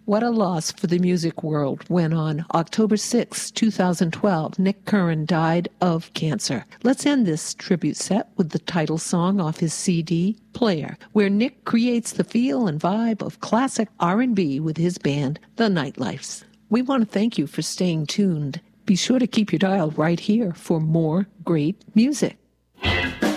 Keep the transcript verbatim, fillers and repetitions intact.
What a loss for the music world when on October sixth, twenty twelve, Nick Curran died of cancer. Let's end this tribute set with the title song off his C D, Player, where Nick creates the feel and vibe of classic R and B with his band, The Nightlifes. We want to thank you for staying tuned. Be sure to keep your dial right here for more great music.